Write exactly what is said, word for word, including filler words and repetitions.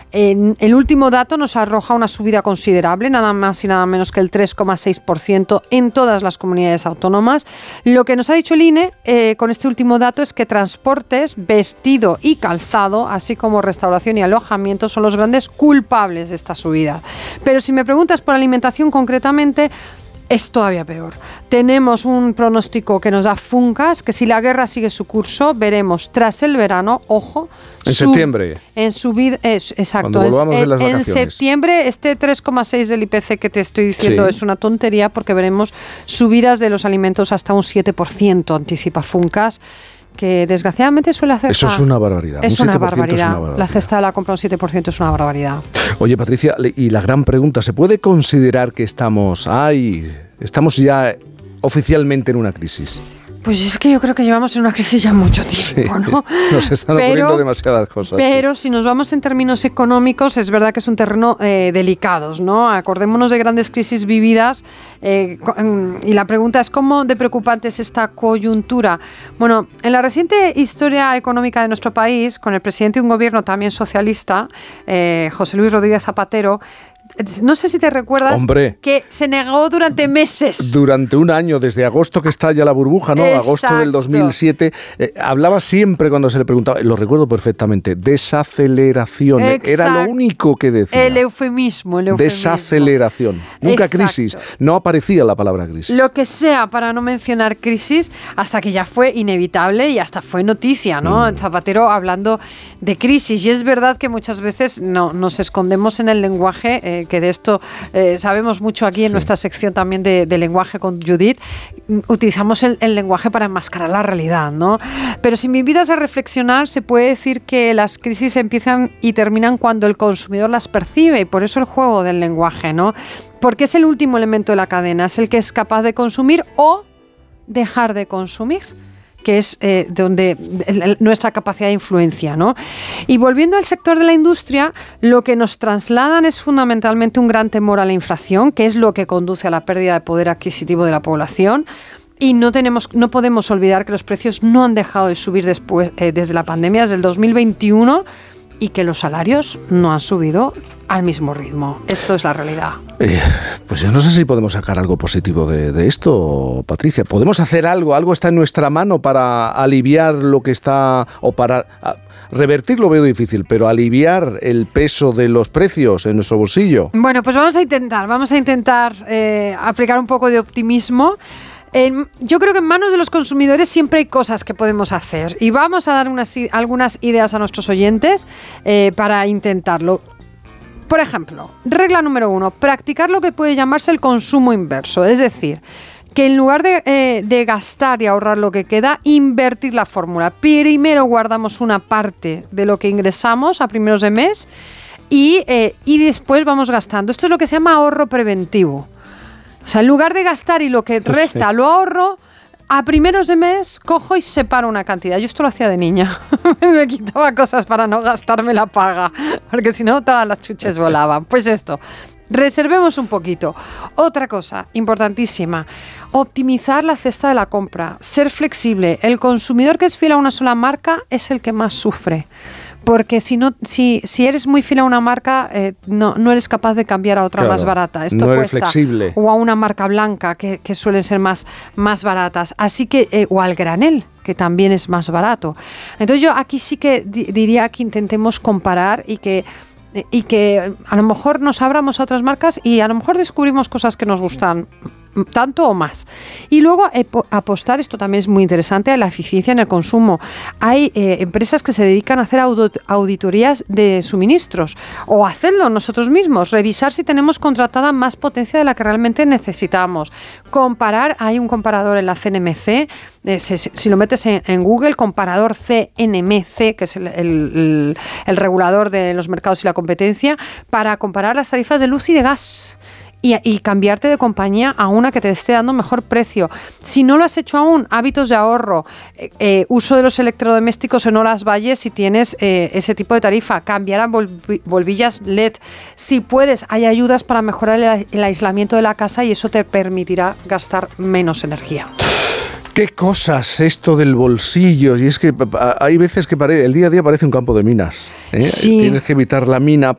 En, el último dato nos arroja una subida considerable, nada más y nada menos que el tres coma seis por ciento en todas las comunidades autónomas. Lo que nos ha dicho el I N E eh, con este último dato es que transportes, vestido y calzado, así como restauración y alojamiento, son los grandes culpables de esta subida. Pero si me preguntas por alimentación concretamente, es todavía peor. Tenemos un pronóstico que nos da Funcas, que si la guerra sigue su curso, veremos tras el verano, ojo... En sub, septiembre. En subida, es, exacto. Cuando volvamos es, de las en vacaciones. septiembre, este tres coma seis del I P C que te estoy diciendo sí. es una tontería, porque veremos subidas de los alimentos hasta un siete por ciento, anticipa Funcas, que desgraciadamente suele hacer... Eso es una barbaridad. Es, un una siete por ciento barbaridad. es una barbaridad. La cesta de la compra un siete por ciento es una barbaridad. Oye, Patricia, y la gran pregunta, ¿se puede considerar que estamos, ay, estamos ya oficialmente en una crisis? Pues es que yo creo que llevamos en una crisis ya mucho tiempo, sí, ¿no? Nos están pero, ocurriendo demasiadas cosas. Pero sí. si nos vamos en términos económicos, es verdad que es un terreno eh, delicado, ¿no? Acordémonos de grandes crisis vividas eh, y la pregunta es ¿cómo de preocupante es esta coyuntura? Bueno, en la reciente historia económica de nuestro país, con el presidente de un gobierno también socialista, eh, José Luis Rodríguez Zapatero, no sé si te recuerdas, Hombre, que se negó durante meses. Durante un año, desde agosto que estalla la burbuja, ¿no? Exacto. Agosto del dos mil siete. Eh, hablaba siempre cuando se le preguntaba, lo recuerdo perfectamente, desaceleración. Exacto. Era lo único que decía. El eufemismo, el eufemismo. Desaceleración. Nunca Exacto. crisis. No aparecía la palabra crisis. Lo que sea para no mencionar crisis, hasta que ya fue inevitable y hasta fue noticia, ¿no? Mm. Zapatero hablando de crisis. Y es verdad que muchas veces no, nos escondemos en el lenguaje, eh, que de esto eh, sabemos mucho aquí en sí. nuestra sección también de, de lenguaje con Judith. Utilizamos el, el lenguaje para enmascarar la realidad, ¿no? Pero si me invitas a reflexionar, se puede decir que las crisis empiezan y terminan cuando el consumidor las percibe, y por eso el juego del lenguaje, ¿no? Porque es el último elemento de la cadena, es el que es capaz de consumir o dejar de consumir, que es eh, donde el, nuestra capacidad de influencia, ¿no? Y volviendo al sector de la industria, lo que nos trasladan es fundamentalmente un gran temor a la inflación, que es lo que conduce a la pérdida de poder adquisitivo de la población. Y no tenemos, no podemos olvidar que los precios no han dejado de subir después, eh, desde la pandemia, desde el dos mil veintiuno, y que los salarios no han subido al mismo ritmo. Esto es la realidad. Eh, pues yo no sé si podemos sacar algo positivo de, de esto, Patricia. ¿Podemos hacer algo? ¿Algo está en nuestra mano para aliviar lo que está, o para a, revertir, lo veo difícil, pero aliviar el peso de los precios en nuestro bolsillo? Bueno, pues vamos a intentar, vamos a intentar eh, aplicar un poco de optimismo. En, yo creo que en manos de los consumidores siempre hay cosas que podemos hacer, y vamos a dar unas, algunas ideas a nuestros oyentes eh, para intentarlo. Por ejemplo, regla número uno, practicar lo que puede llamarse el consumo inverso, es decir, que en lugar de, eh, de gastar y ahorrar lo que queda, invertir la fórmula. Primero guardamos una parte de lo que ingresamos a primeros de mes y, eh, y después vamos gastando. Esto es lo que se llama ahorro preventivo. O sea, en lugar de gastar y lo que resta sí. lo ahorro, a primeros de mes cojo y separo una cantidad. Yo esto lo hacía de niña. Me quitaba cosas para no gastarme la paga, porque si no todas las chuches volaban. Pues esto, reservemos un poquito. Otra cosa importantísima, optimizar la cesta de la compra, ser flexible. El consumidor que es fiel a una sola marca es el que más sufre. Porque si no, si, si eres muy fiel a una marca, eh, no, no eres capaz de cambiar a otra claro, más barata. Esto no cuesta. Eres flexible. O a una marca blanca, que, que suelen ser más, más baratas. Así que, eh, o al granel, que también es más barato. Entonces yo aquí sí que di- diría que intentemos comparar y que y que a lo mejor nos abramos a otras marcas y a lo mejor descubrimos cosas que nos gustan tanto o más. Y luego eh, apostar, esto también es muy interesante, a la eficiencia en el consumo. Hay eh, empresas que se dedican a hacer auditorías de suministros, o hacerlo nosotros mismos, revisar si tenemos contratada más potencia de la que realmente necesitamos. Comparar, hay un comparador en la C N M C, eh, si, si lo metes en, en Google, comparador C N M C, que es el, el, el regulador de los mercados y la competencia, para comparar las tarifas de luz y de gas. Y, y cambiarte de compañía a una que te esté dando mejor precio. Si no lo has hecho aún, hábitos de ahorro, eh, eh, uso de los electrodomésticos en horas valle si tienes eh, ese tipo de tarifa, cambiar a bol- bombillas L E D. Si puedes, hay ayudas para mejorar el, el aislamiento de la casa y eso te permitirá gastar menos energía. Qué cosas esto del bolsillo, y es que hay veces que pare, el día a día parece un campo de minas, ¿eh? Sí. Tienes que evitar la mina